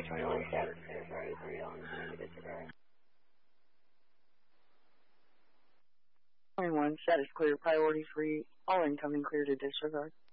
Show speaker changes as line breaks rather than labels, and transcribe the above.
321 status clear, priority 3 on disregard.
21 status clear, priority 3, all incoming clear to disregard.